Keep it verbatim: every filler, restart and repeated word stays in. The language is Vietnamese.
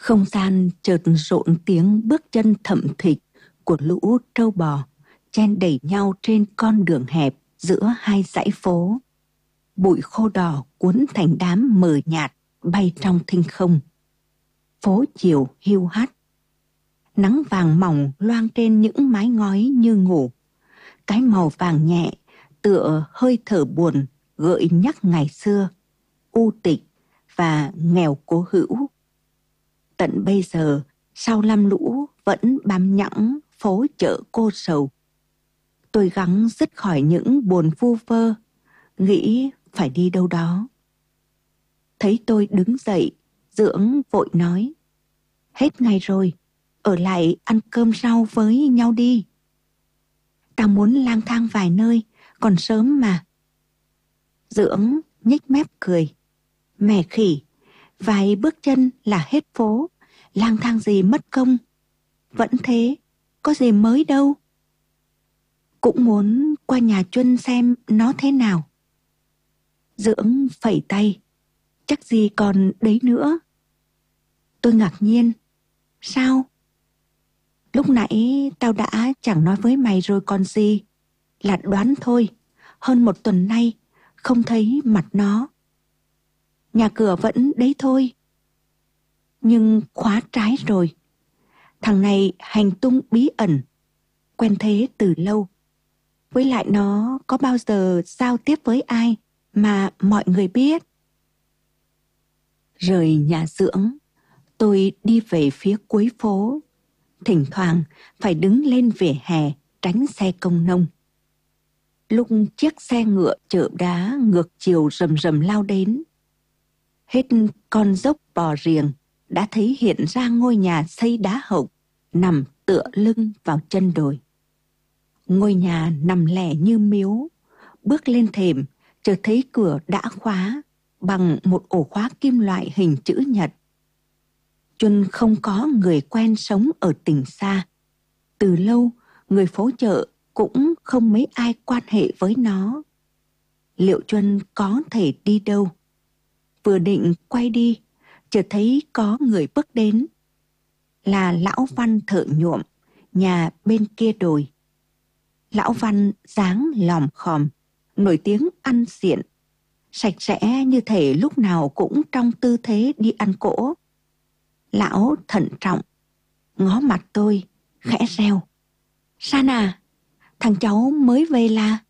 Không gian chợt rộn tiếng bước chân thậm thịch của lũ trâu bò chen đẩy nhau trên con đường hẹp giữa hai dãy phố. Bụi khô đỏ cuốn thành đám mờ nhạt bay trong thinh không. Phố chiều hiu hắt. Nắng vàng mỏng loang trên những mái ngói như ngủ. Cái màu vàng nhẹ tựa hơi thở buồn gợi nhắc ngày xưa, u tịch và nghèo cố hữu. Tận bây giờ, sau lam lũ vẫn bám nhẵng phố chợ cô sầu. Tôi gắng dứt khỏi những buồn vu vơ, nghĩ phải đi đâu đó. Thấy tôi đứng dậy, Dưỡng vội nói: hết ngày rồi, ở lại ăn cơm rau với nhau đi. Tao muốn lang thang vài nơi, còn sớm mà. Dưỡng nhếch mép cười: mẹ khỉ, vài bước chân là hết phố, lang thang gì mất công. Vẫn thế, có gì mới đâu. Cũng muốn qua nhà Chuân xem nó thế nào. Dưỡng phẩy tay: chắc gì còn đấy nữa. Tôi ngạc nhiên: sao? Lúc nãy tao đã chẳng nói với mày rồi còn gì. Là đoán thôi, hơn một tuần nay không thấy mặt nó. Nhà cửa vẫn đấy thôi, nhưng khóa trái rồi. Thằng này hành tung bí ẩn, quen thế từ lâu. Với lại nó có bao giờ giao tiếp với ai mà mọi người biết. Rời nhà Dưỡng, tôi đi về phía cuối phố. Thỉnh thoảng phải đứng lên vỉa hè tránh xe công nông. Lúc chiếc xe ngựa chở đá ngược chiều rầm rầm lao đến, hết con dốc Bò Riềng đã thấy hiện ra ngôi nhà xây đá hộc nằm tựa lưng vào chân đồi. Ngôi nhà nằm lẻ như miếu. Bước lên thềm, chợt thấy cửa đã khóa bằng một ổ khóa kim loại hình chữ nhật. Chuân không có người quen sống ở tỉnh xa. Từ lâu, người phố chợ cũng không mấy ai quan hệ với nó. Liệu Chuân có thể đi đâu? Vừa định quay đi, chợt thấy có người bước đến. Là lão Văn thợ nhuộm, nhà bên kia đồi. Lão Văn dáng lòm khòm, nổi tiếng ăn diện, sạch sẽ như thể lúc nào cũng trong tư thế đi ăn cỗ. Lão thận trọng, ngó mặt tôi, khẽ reo: San à, thằng cháu mới về là?